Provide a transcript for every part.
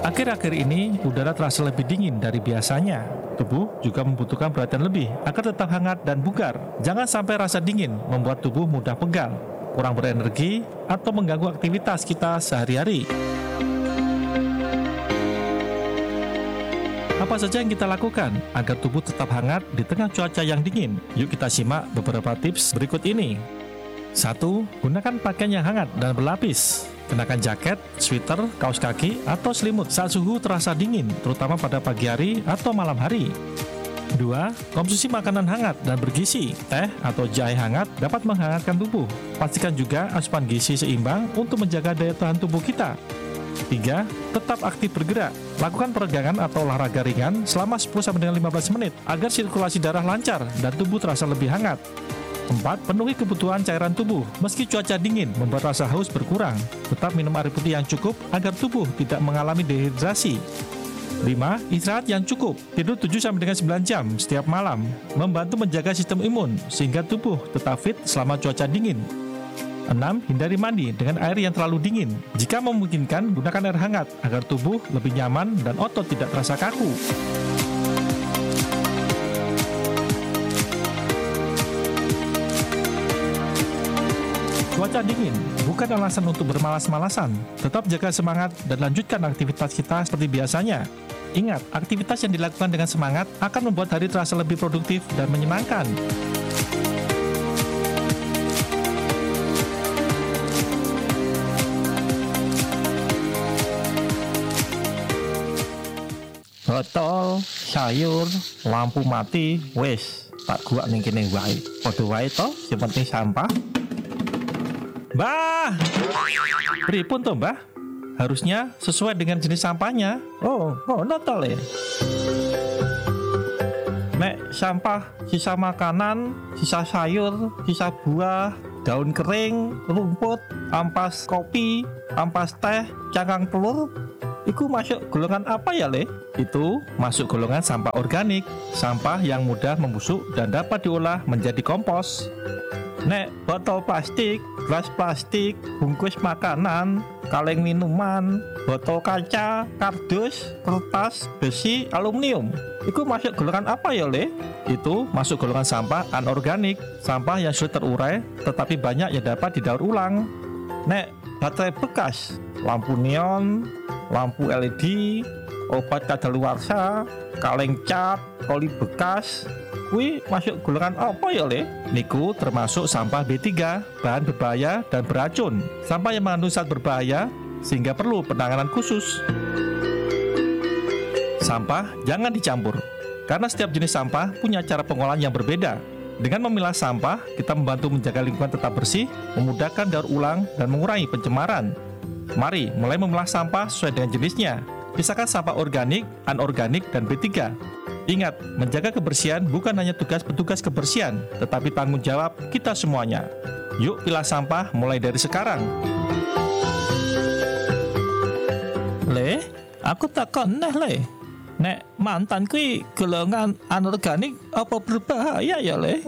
Akhir-akhir ini, udara terasa lebih dingin dari biasanya. Tubuh juga membutuhkan perhatian lebih agar tetap hangat dan bugar. Jangan sampai rasa dingin membuat tubuh mudah pegal, kurang berenergi, atau mengganggu aktivitas kita sehari-hari. Apa saja yang kita lakukan agar tubuh tetap hangat di tengah cuaca yang dingin? Yuk kita simak beberapa tips berikut ini. 1. Gunakan pakaian yang hangat dan berlapis. Kenakan jaket, sweater, kaos kaki, atau selimut saat suhu terasa dingin, terutama pada pagi hari atau malam hari. 2. Konsumsi makanan hangat dan bergizi. Teh atau jahe hangat dapat menghangatkan tubuh. Pastikan juga asupan gizi seimbang untuk menjaga daya tahan tubuh kita. 3. Tetap aktif bergerak. Lakukan peregangan atau olahraga ringan selama 10-15 menit agar sirkulasi darah lancar dan tubuh terasa lebih hangat. 4. Penuhi kebutuhan cairan tubuh. Meski cuaca dingin membuat rasa haus berkurang, tetap minum air putih yang cukup agar tubuh tidak mengalami dehidrasi. 5. Istirahat yang cukup. Tidur 7-9 jam setiap malam membantu menjaga sistem imun sehingga tubuh tetap fit selama cuaca dingin. 6. Hindari mandi dengan air yang terlalu dingin. Jika memungkinkan, gunakan air hangat agar tubuh lebih nyaman dan otot tidak terasa kaku. Cuaca dingin bukan alasan untuk bermalas-malasan. Tetap jaga semangat dan lanjutkan aktivitas kita seperti biasanya. Ingat, aktivitas yang dilakukan dengan semangat akan membuat hari terasa lebih produktif dan menyenangkan. Botol, sayur, lampu mati, wes tak gua ning kene wae. Padha wae to, sing penting sampah. Mbah, pripun toh mbah? Harusnya sesuai dengan jenis sampahnya. Oh, notol ya. Nek sampah, sisa makanan, sisa sayur, sisa buah, daun kering, rumput, ampas kopi, ampas teh, cangkang telur, itu masuk golongan apa ya, Le? Itu masuk golongan sampah organik, sampah yang mudah membusuk dan dapat diolah menjadi kompos. Nek botol plastik, gelas plastik, bungkus makanan, kaleng minuman, botol kaca, kardus, kertas, besi, aluminium, itu masuk golongan apa ya, Le? Itu masuk golongan sampah anorganik, sampah yang sulit terurai tetapi banyak yang dapat didaur ulang. Nek baterai bekas, lampu neon, lampu LED, obat kadaluarsa, kaleng cat, oli bekas, kuwi masuk golongan apa ya, Le? Niku termasuk sampah B3, bahan berbahaya dan beracun. Sampah yang mengandung zat berbahaya sehingga perlu penanganan khusus. Sampah jangan dicampur, karena setiap jenis sampah punya cara pengolahan yang berbeda. Dengan memilah sampah, kita membantu menjaga lingkungan tetap bersih, memudahkan daur ulang, dan mengurangi pencemaran. Mari mulai memilah sampah sesuai dengan jenisnya. Pisahkan sampah organik, anorganik, dan B3. Ingat, menjaga kebersihan bukan hanya tugas petugas kebersihan, tetapi tanggung jawab kita semuanya. Yuk pilah sampah mulai dari sekarang. Le, aku takon neh, Le. Nek mantan kui golongan anorganik apa berbahaya ya, Le?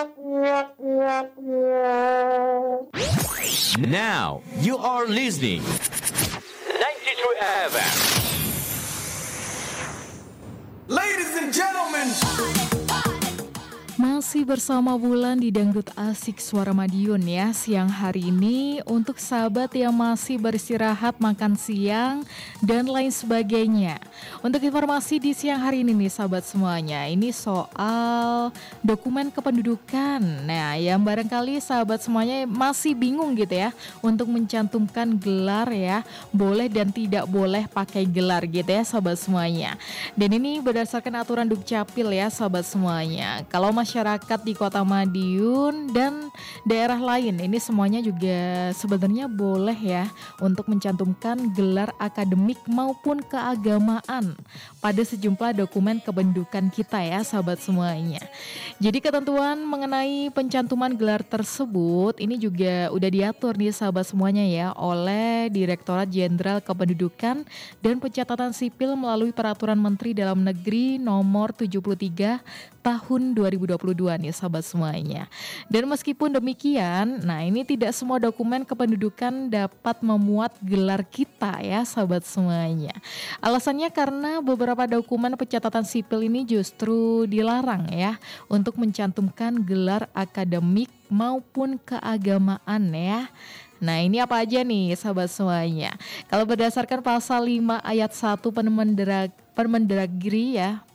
Now you are listening 92 FM. Ladies and gentlemen, masih bersama Wulan di Dangdut Asik Suara Madiun ya. Siang hari ini untuk sahabat yang masih beristirahat, makan siang dan lain sebagainya. Untuk informasi di siang hari ini nih sahabat semuanya, ini soal dokumen kependudukan. Nah, yang barangkali sahabat semuanya masih bingung gitu ya untuk mencantumkan gelar ya, boleh dan tidak boleh pakai gelar gitu ya sahabat semuanya. Dan ini berdasarkan aturan Dukcapil ya sahabat semuanya. Kalau masyarakat di Kota Madiun dan daerah lain ini semuanya juga sebenarnya boleh ya untuk mencantumkan gelar akademik maupun keagamaan pada sejumlah dokumen kependudukan kita ya sahabat semuanya. Jadi ketentuan mengenai pencantuman gelar tersebut ini juga udah diatur nih sahabat semuanya ya oleh Direktorat Jenderal Kependudukan dan Pencatatan Sipil melalui Peraturan Menteri Dalam Negeri nomor 73 tahun 2022 nih sahabat semuanya. Dan meskipun demikian, nah ini tidak semua dokumen kependudukan dapat memuat gelar kita ya sahabat semuanya. Alasannya karena beberapa dokumen pencatatan sipil ini justru dilarang ya untuk mencantumkan gelar akademik maupun keagamaan ya. Nah ini apa aja nih sahabat semuanya. Kalau berdasarkan pasal 5 ayat 1 Permendagri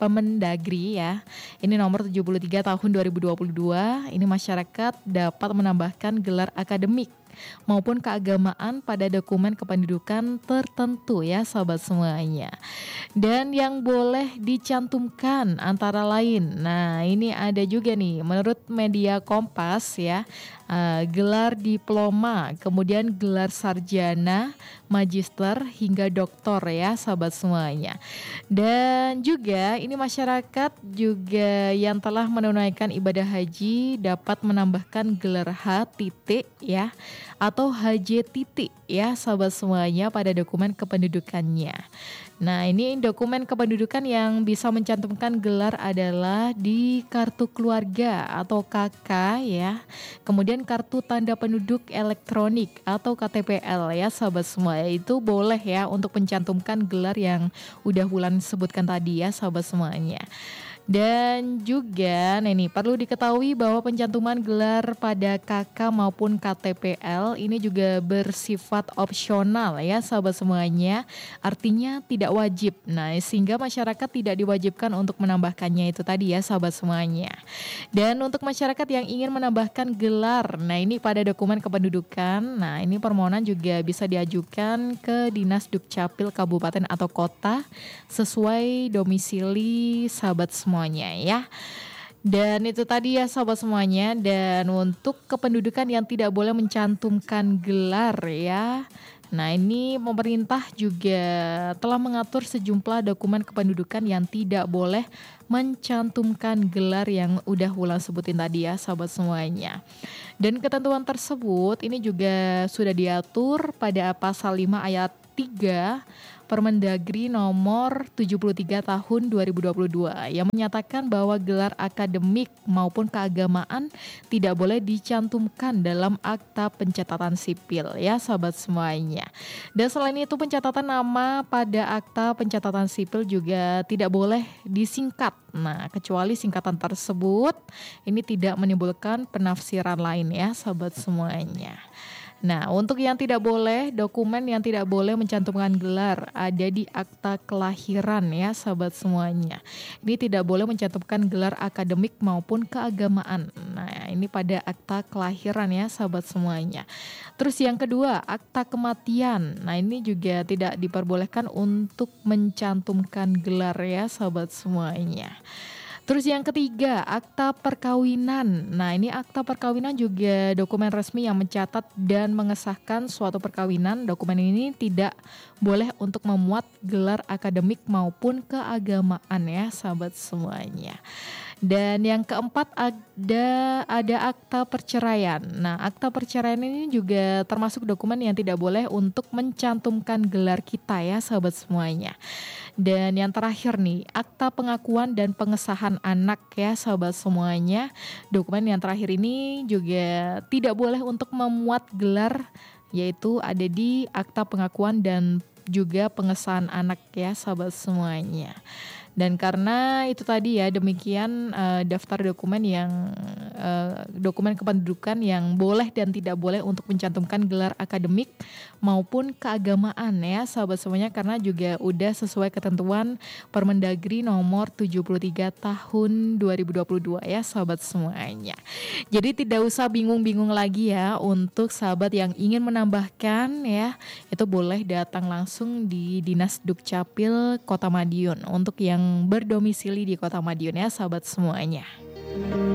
ya. Ini nomor 73 tahun 2022. Ini masyarakat dapat menambahkan gelar akademik maupun keagamaan pada dokumen kependudukan tertentu ya sahabat semuanya. Dan yang boleh dicantumkan antara lain, nah ini ada juga nih menurut media Kompas ya, gelar diploma, kemudian gelar sarjana, magister hingga doktor ya sahabat semuanya. Dan juga ini masyarakat juga yang telah menunaikan ibadah haji dapat menambahkan gelar H titik ya atau HJ titik ya sahabat semuanya pada dokumen kependudukannya. Nah ini dokumen kependudukan yang bisa mencantumkan gelar adalah di kartu keluarga atau KK ya. Kemudian kartu tanda penduduk elektronik atau KTPL ya sahabat semua. Itu boleh ya untuk mencantumkan gelar yang udah Wulan sebutkan tadi ya sahabat semuanya. Dan juga ini perlu diketahui bahwa pencantuman gelar pada KK maupun KTPL ini juga bersifat opsional ya sahabat semuanya. Artinya tidak wajib. Nah sehingga masyarakat tidak diwajibkan untuk menambahkannya itu tadi ya sahabat semuanya. Dan untuk masyarakat yang ingin menambahkan gelar, nah ini pada dokumen kependudukan, nah ini permohonan juga bisa diajukan ke Dinas Dukcapil Kabupaten atau Kota sesuai domisili sahabat semuanya ya. Dan itu tadi ya sahabat semuanya. Dan untuk kependudukan yang tidak boleh mencantumkan gelar ya, nah ini pemerintah juga telah mengatur sejumlah dokumen kependudukan yang tidak boleh mencantumkan gelar yang udah Wulan sebutin tadi ya sahabat semuanya. Dan ketentuan tersebut ini juga sudah diatur pada pasal 5 ayat 3 Permendagri nomor 73 tahun 2022 yang menyatakan bahwa gelar akademik maupun keagamaan tidak boleh dicantumkan dalam akta pencatatan sipil ya sahabat semuanya. Dan selain itu pencatatan nama pada akta pencatatan sipil juga tidak boleh disingkat. Nah, kecuali singkatan tersebut ini tidak menimbulkan penafsiran lain ya sahabat semuanya. Nah, untuk yang tidak boleh, dokumen yang tidak boleh mencantumkan gelar ada di akta kelahiran ya sahabat semuanya. Ini tidak boleh mencantumkan gelar akademik maupun keagamaan. Nah, ini pada akta kelahiran ya sahabat semuanya. Terus yang kedua, akta kematian. Nah, ini juga tidak diperbolehkan untuk mencantumkan gelar ya sahabat semuanya. Terus yang ketiga, akta perkawinan. Nah ini akta perkawinan juga dokumen resmi yang mencatat dan mengesahkan suatu perkawinan. Dokumen ini tidak boleh untuk memuat gelar akademik maupun keagamaan ya sahabat semuanya. Dan yang keempat ada akta perceraian. Nah, akta perceraian ini juga termasuk dokumen yang tidak boleh untuk mencantumkan gelar kita ya sahabat semuanya. Dan yang terakhir nih, akta pengakuan dan pengesahan anak ya sahabat semuanya. Dokumen yang terakhir ini juga tidak boleh untuk memuat gelar, yaitu ada di akta pengakuan dan juga pengesahan anak ya sahabat semuanya. Dan karena itu tadi ya demikian daftar dokumen yang dokumen kependudukan yang boleh dan tidak boleh untuk mencantumkan gelar akademik maupun keagamaan ya sahabat semuanya, karena juga udah sesuai ketentuan Permendagri nomor 73 tahun 2022 ya sahabat semuanya. Jadi tidak usah bingung-bingung lagi ya untuk sahabat yang ingin menambahkan ya, itu boleh datang langsung di Dinas Dukcapil Kota Madiun untuk yang berdomisili di Kota Madiun ya sahabat semuanya.